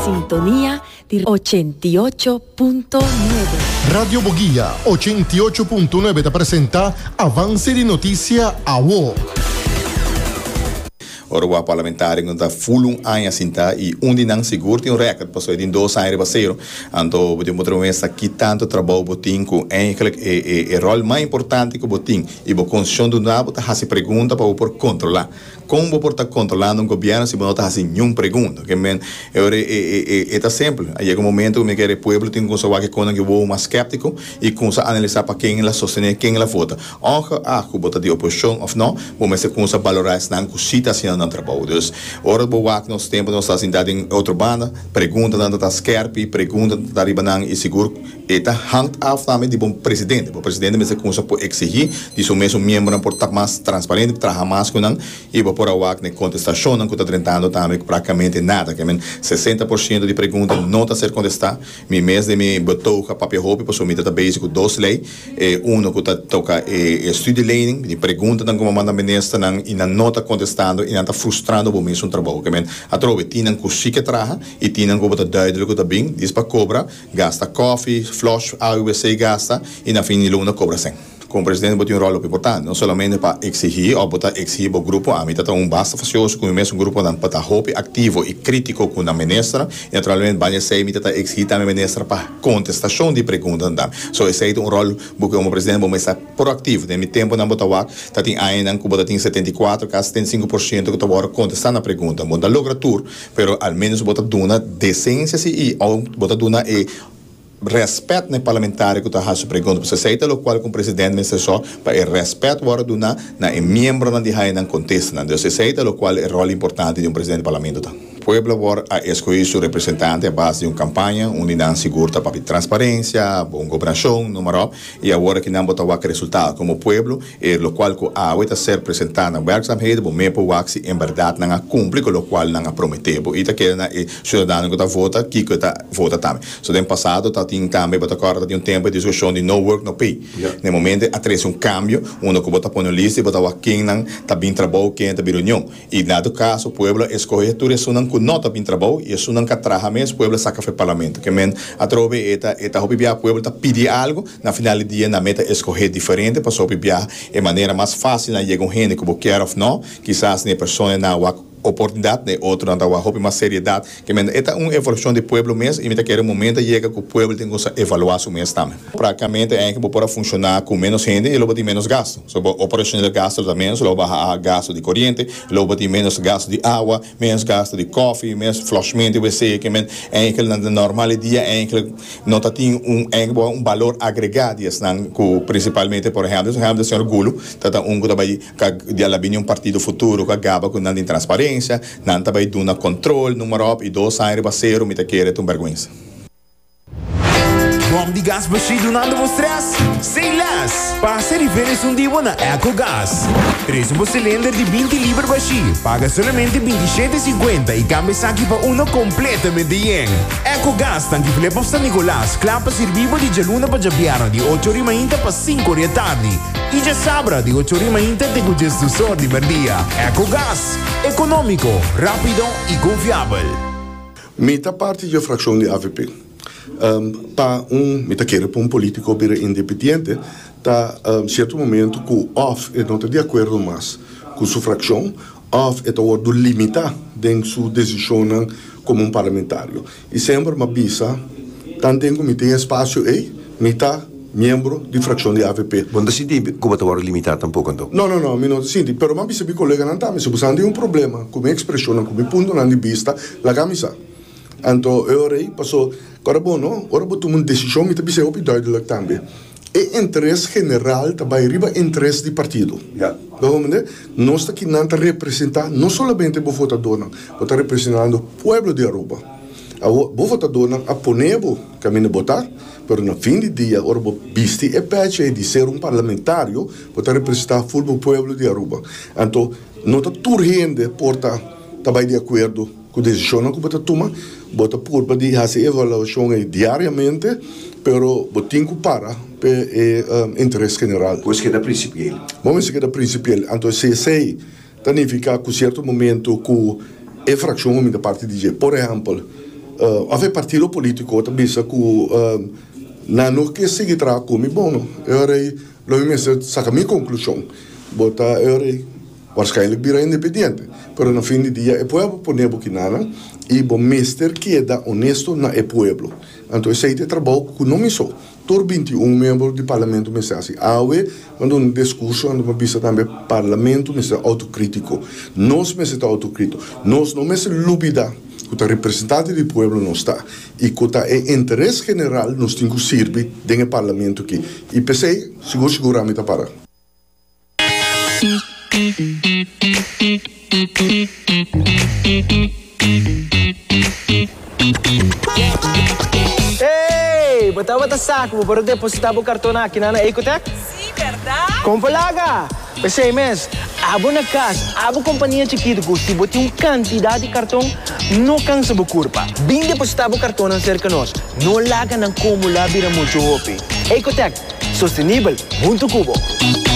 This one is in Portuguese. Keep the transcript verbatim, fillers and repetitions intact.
sintonía de ochenta y ocho punto nueve. Radio Boguía ochenta y ocho punto nueve te presenta Avance de Notícia A W O. Ora o parlamentário não está full um ano assim tá e onde não seguro tem um recorde passou de dois anos baseiro então o motivo é aqui tanto trabalho botim com é é é rol mais importante que botim e a constituição do nabo tá fazendo pergunta para o por controlar como por estar controlando um governo se não está fazendo nenhuma pergunta que men é é é é simples aí é um momento que me quer o povo tem que saber que quando que vou mais skeptico e começar a analisar para quem ela sostener quem ela vota onde a que bota de oposição ou não vamos se começar a valorar essa não cita assim não trabalho. Dus, ora bo wak nos tempo nós está sentado em outra banda, pergunta dando da skerpi, pergunta da ribanang e seguro, eta hangt af também de bom presidente. O presidente me se começa por exigir, de seu mesmo membro por estar mais transparente, trabalhar mais com não, e por a wak ne contestação não que está tentando também praticamente nada, que men sessenta por cento de perguntas não está ser contestar, mi mês de me botou a papel hope por sumir da básico dos lei, eh, uno que está toca eh, study learning, de pergunta não como manda ministra não e não está contestando e não está frustrando o mesmo trabalho que men a trove tinham que se que traga e tinham que botar duidelijk dat bem diz para cobra gasta coffee flush A U C gasta e na fim de luna cobra sem como presidente botou um rol importante não somente para exigir ou botar exigir o grupo a mim tá um basta facioso com o mesmo grupo não para hope ativo e crítico com a ministra e naturalmente vai ser mim tá exigir também a ministra para contestação de perguntas então so esse é um rol porque como presidente vamos estar proativo de meu tempo não botar lá tá tem ainda que botar tem setenta e quatro quase setenta e cinco por cento que tá agora contestando a pergunta bota logra tur pero al menos botar duna decência e ou botar duna e respeito no parlamentar que está a sua pergunta você aceita o qual com o presidente me só para o respeito agora do na na membro na de raio não contesta não você aceita o qual é o rol importante de um presidente do parlamento tá o povo agora a escolher seu representante a base de uma campanha onde não segura para transparência boa governação número e agora que não botar o resultado como o povo é o qual que a vai ser apresentado na verksamhet bom me por wax em verdade não cumpre com o qual não prometeu e tá querendo é cidadão que tá vota que que tá vota também so tem passado tá tem também botar agora tem um tempo de discussão de no work no pay yeah. No momento atrás um cambio uno que bota põe no lista e botar o quem não tá bem trabalho quem tá bem reunião e dado caso o povo escolhe tudo isso não que não tá bem trabalho e isso não que traga mesmo o povo saca para o parlamento que men a trove eta eta hopi bia o povo tá pedir algo na final do dia na meta escolher diferente para só bia é maneira mais fácil na chega um gente que quer ou não quizás ne pessoa na oportunidade de outro não dá uma seriedade que é uma evolução do povo mesmo e me quer um momento chega que o povo tem que evaluar o mesmo também praticamente é que pode funcionar com menos gente e logo tem menos gasto so operacional gasto também so logo a gasto de corrente logo tem menos gasto de água menos gasto de coffee menos flushment você que é que na normal dia é que não tem um um valor agregado não principalmente por exemplo o exemplo do senhor Gulo tá um que vai que de lá um partido futuro que acaba com não transparência não também do na controle número e dois anos baseiro me te quer é um vergonha. Bom de gás baixo nada vos stress? Sem las! Passa diferença um dia na EcoGás. Traz um cilindro de vinte libras baixo. Paga somente vinte e sete e cinquenta e cambia aqui para um completamente yen. EcoGás tanque flepa San Nicolás. Clapa servivo de jaluna para jabiara de oito horas ainda para cinco horas da tarde. E já sabra de oito horas ainda tem o gestor de merdia. EcoGás. Econômico, rápido e confiável. Meta parte da fração de A V P. Um, para um, meta querer para um político bem independente, tá um certo momento que o off é não está de acordo mais com sua fração, off é todo limitar dentro sua decisão como um parlamentário. E sempre uma bisa, tanto em que tem espaço aí, meta membro de fração de A V P. Bom, decidi como tu vai limitar tampouco então? Não, não, não, não decidi, mas uma bisa bi colega não tá, mas se você tem um problema com a expressão, com o ponto de vista, la camisa. Então, eu orei, passou, agora bom, não? Agora vou tomar uma decisão e também se ouve duidelijk também. É interesse general, também riba interesse de partido. Yeah. Vamos nós aqui não está representando, não somente o votador, não, está representando o povo de Aruba. O votador não aponebo caminho votar, mas no fim do dia, agora vou vestir e pede de ser um parlamentário, para representar o povo de Aruba. Então, não está turrendo, porta, também de acordo com a decisão que você toma, bota por para fazer avaliação diariamente, pero botin que para pe um, interesse general. Pois que é da principial. Vamos que é da principial. Então se sei, significa que certo momento que a fração da parte de, por exemplo, uh, ave partido político também se que uh, na no que seguir tra como bom eu rei lo me saca minha conclusão bota eu rei waarschijnlijk bira independente pero no fim de dia é pueblo poner boquinana e bom mestre queda honesto na é pueblo então esse aí trabalho que não me sou Tor vinte e um membros do parlamento me assim awe quando um discurso quando uma vista também parlamento me autocrítico nós me está autocrítico nós não me se lúbida que o representante do povo não está e que o interesse general nos tem que servir dentro do parlamento aqui e pensei seguro seguramente para Hey, bata-bata saco, para depositar o cartão aqui na Ecotec? Sim, verdade? Compalaga! Pensei, mas, abo na casa, abo companhia chiquita, se botar uma quantidade de cartão, não cansa a curva. Bem depositar o cartão cerca de nós, não larga não como lá vira muito ope. Ecotec, sustentável, muito cubo.